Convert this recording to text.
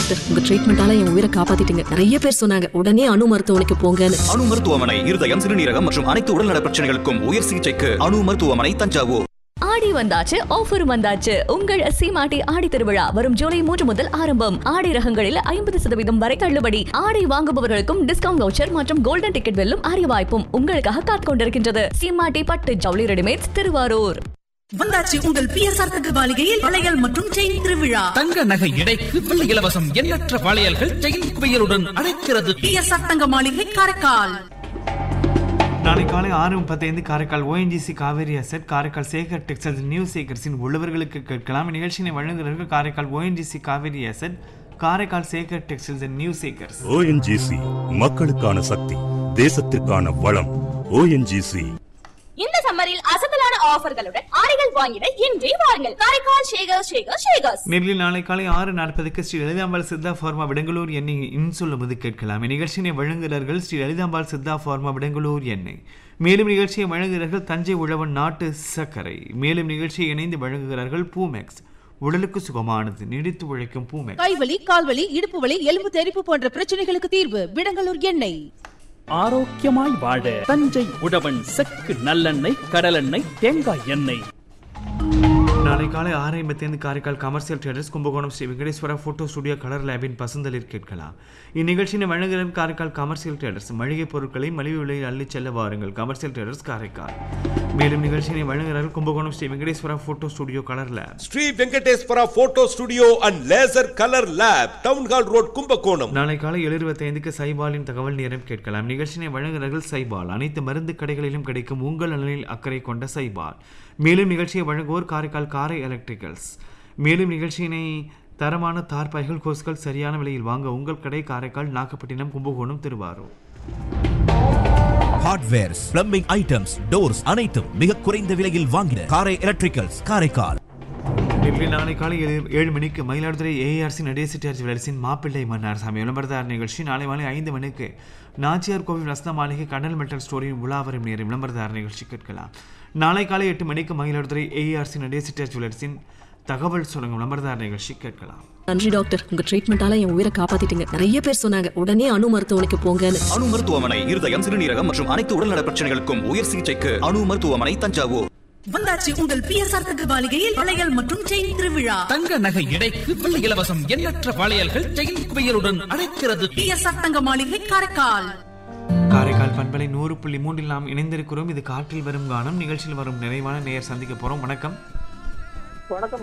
Doctor, உங்க ட்ரீட்மெண்டால என் உயிரை காப்பாத்திட்டீங்க. நிறைய பேர் சொன்னாங்க உடனே அணு மருத்துவமனைக்கு போங்கன்னு. அணு மருத்துவமனை இருதயம், சிறுநீரகம் மற்றும் அனைத்து உடல்நல பிரச்சனைகளுக்கும் உயர் சிகிச்சைக்கு அணு மருத்துவமனை, தஞ்சாவூர். ஆடி வந்தாச்சு, ஆஃபர் வந்தாச்சு. உங்கள் சீமாட்டி ஆடி திருவிழா வரும் ஜூலை 3 முதல் ஆரம்பம். ஆடி ரகங்களில் 50% வரை தள்ளுபடி. ஆடை வாங்குபவர்களுக்கும் டிஸ்கவுண்ட் வவுச்சர் மற்றும் கோல்டன் டிக்கெட் வெல்லும் அரிய வாய்ப்பும் உங்களுக்காக காத்துக் கொண்டிருக்கின்றது. சீமாட்டி பட்டு ஜவுளி ரெடிமேட்ஸ், திருவாரூர். வந்தாச்சு உங்கள் பிஎஸ்ஆர் தங்க மாளிகையில் வளையல் மற்றும் செயின் திருவிழா. தங்க நகை எடைக்கு வெள்ளி இலவசம். எண்ணற்ற வளையல்கள் செயின் குவியலுடன் அழைக்கிறது. பிஎஸ்ஆர் தங்க மாளிகை, காரைக்கால். நாளை காலை 6:35 Karaikal ONGC Kaveri asset, Karaikal Sekar textiles, new சேகர்ஸின் உழவர்களுக்கு கேட்கலாம். நிகழ்ச்சியை வழங்குகிறார்கள் Karaikal ONGC Kaveri asset, Karaikal Sekar textiles, new Sekar's. ONGC மக்களுக்கான சக்தி, தேசத்திற்கான வளம். ஓஎன்ஜிசி. இந்த சம்மரில் அசத்தலான ஆஃபர்களுடன் ஆடைகள் வாங்கிட இன்றே வாருங்கள். காரைக்கால் ஷேகர்ஸ். நெல்லில் நாளை காலை 6:40 ஸ்ரீ லலிதாம்பாள் சித்தா ஃபார்மா விடங்களூர் எண்ணெய் சொல்லும்போது கேட்கலாம். இந்நிகழ்ச்சியை வழங்குகிறார்கள் ஸ்ரீ லலிதாம்பாள் சித்தா ஃபார்மா விடங்களூர் எண்ணெய். மேலும் நிகழ்ச்சியை வழங்குகிறார்கள் தஞ்சை உழவன் நாட்டு சர்க்கரை. மேலும் நிகழ்ச்சியை இணைந்து வழங்குகிறார்கள் பூமெக்ஸ், உடலுக்கு சுகமானது, நீடித்து உழைக்கும் பூமெக்ஸ். கைவலி, கால்வலி, இடுப்பு வலி, எலும்பு தெறிப்பு போன்ற பிரச்சனைகளுக்கு தீர்வு விடங்களூர் எண்ணெய். ஆரோக்கியமாய் வாழ தஞ்சை உழவன் செக்கு நல்லெண்ணெய், கடலெண்ணெய், தேங்காய் எண்ணெய். நாளை காலை 6:55 Karaikal commercial traders, Kumbakonam Sri Venkateswara photo studio colour லேபின் பசுந்தளிர் கேட்கலாம். இந்நிகழ்ச்சியை வழங்குகிற காரைக்கால் கமர்ஷியல் ட்ரேடர்ஸ். மளிகை பொருட்களை மலிவு விலையில் அள்ளி செல்ல வாருங்கள். Commercial traders, Karaikal. மேலும் நிகழ்ச்சியை வழங்குகிறார்கள் Kumbakonam Sri Venkateswara photo studio colour lab. Sri Venkateswara photo studio and laser colour lab, town hall road, Kumbakonam. நாளை காலை 7:25 சைபாலின் தகவல் நேரம் கேட்கலாம். நிகழ்ச்சியை வழங்குகிறார்கள் சைபால். அனைத்து மருந்து கடைகளிலும் கிடைக்கும் உங்கள் நலனில் அக்கறை கொண்ட சைபால். மேலும் நிகழ்ச்சியை வழங்குவோர் காரைக்கால் காரை எலக்ட்ரிக்கல்ஸ். மேலும் நிகழ்ச்சியினை தரமான தார்பாய்கள், கோஸ்கள் சரியான விலையில் வாங்க உங்கள் கடை Karaikal, Nagapattinam, Kumbakonam, Thiruvarur. Hardwares, plumbing items, doors அனைத்தும் மிக குறைந்த விலையில் வாங்கின காரை எலக்ட்ரிக்கல்ஸ், காரைக்கால். நாளை காலை 7 மணிக்கு மயிலாடுதுறை ஏஆர்சி நடேசிட்டார் ஜுவல்லர்ஸின் மாப்பிள்ளை மன்னார் சாமி விளம்பரதார் நிகழ்ச்சி. நாளை மாலை 5 மணிக்கு நாச்சியார் கோவில் ரஸ்தா மாளிகை கண்ணல் மெட்டல் ஸ்டோரியின் உலாவரம் நேரம் விளம்பரதார் நிகழ்ச்சி கேட்கலாம். நாளை காலை 8 மணிக்கு மயிலாடுதுறை ஏஆர்சி நடேசிட்டார் ஜுவல்லர்ஸின் தகவல் சொல்லுங்க விளம்பரதார் நிகழ்ச்சி கேட்கலாம். நன்றி டாக்டர், உங்க ட்ரீட்மெண்டால என் உயிரை காப்பாத்திட்டீங்க. நிறைய பேர் சொன்னாங்க உடனே அணு மருத்துவமனைக்கு போங்கன்னு. அணு மருத்துவமனை இருதயம், சிறுநீரகம் மற்றும் அனைத்து உடல்நல பிரச்சனைகளுக்கும் உயர் சிகிச்சைக்கு அணு மருத்துவமனை, தஞ்சாவூர். வந்தாச்சு உங்கள் பிஎஸ்ஆர் தங்க மாளிகையில் வளையல் மற்றும் செயின் திருவிழா. தங்க நகை எடைக்கு வெள்ளி இலவசம். எண்ணற்ற வளையல்கள் செயின் குவியலுடன் அழைக்கிறது. பிஎஸ்ஆர் தங்க மாளிகை, காரைக்கால். காரைக்கால் பண்பலை 100.3 நாம் இணைந்திருக்கிறோம். இது காற்றில் வரும் கானம் நிகழ்ச்சியில் வரும் நிறைவான நேயர் சந்திக்க போறோம். வணக்கம்.